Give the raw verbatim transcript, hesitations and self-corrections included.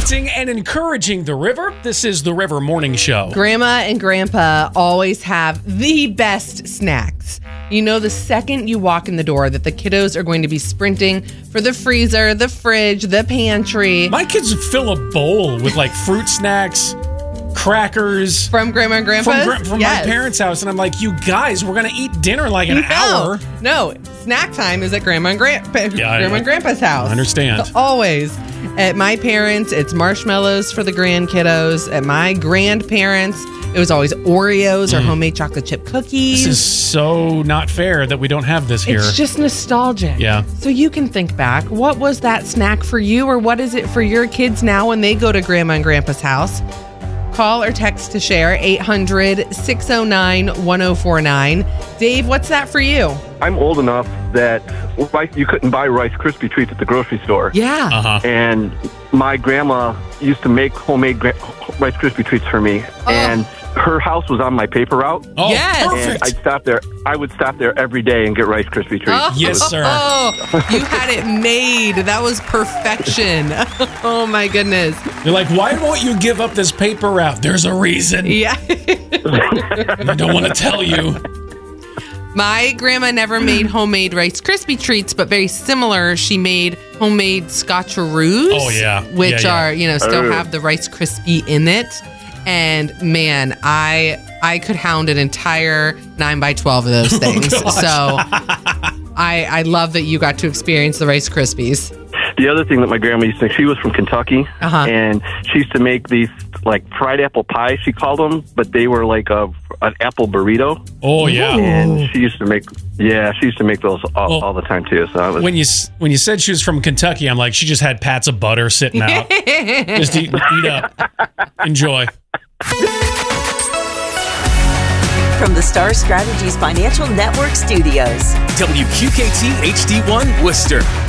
connecting and encouraging the river. This is the River Morning Show. Grandma and Grandpa always have the best snacks. You know the second you walk in the door that the kiddos are going to be sprinting for the freezer, the fridge, the pantry. My kids fill a bowl with like fruit snacks, crackers. From Grandma and Grandpa's? From, gra- from Yes. my parents' house. And I'm like, you guys, we're going to eat dinner in like an no, hour. No, snack time is at Grandma and Grandpa, Yeah, Grandma I, and Grandpa's house. I understand. Always. At my parents, it's marshmallows for the grand kiddos. At my grandparents, it was always Oreos or Mm. homemade chocolate chip cookies. This is so not fair that we don't have this here. It's just nostalgic. Yeah. So you can think back. What was that snack for you, or what is it for your kids now when they go to Grandma and Grandpa's house? Call or text to share eight hundred, six oh nine, one oh four nine. Dave, what's that for you? I'm old enough that like, you couldn't buy Rice Krispie treats at the grocery store. Yeah. Uh-huh. And my grandma used to make homemade gra- Rice Krispie treats for me. Oh. And her house was on my paper route. Oh, Yes. And perfect. I'd stop there. I would stop there every day and get Rice Krispie treats. Oh, Yes, sir. Oh, you had it made. That was perfection. Oh, my goodness. You're like, why won't you give up this paper route? There's a reason. Yeah. I don't want to tell you. My grandma never made homemade Rice Krispie treats, but very similar. She made homemade Scotcheroos. Oh, yeah. Which Yeah, yeah. are, you know, still Oh. have the Rice Krispie in it. And man, I I could hound an entire nine by twelve of those things. gosh. So I I love that you got to experience the Rice Krispies. The other thing that my grandma used to make, she was from Kentucky, Uh-huh. and she used to make these like fried apple pie, she called them, but they were like a an apple burrito. Oh, yeah. And she used to make, yeah, she used to make those all, Well, all the time too. So I was, When you s- when you said she was from Kentucky, I'm like, she just had pats of butter sitting out. Just eat, eat up. Enjoy. From the Star Strategies Financial Network Studios. W Q K T H D one Worcester.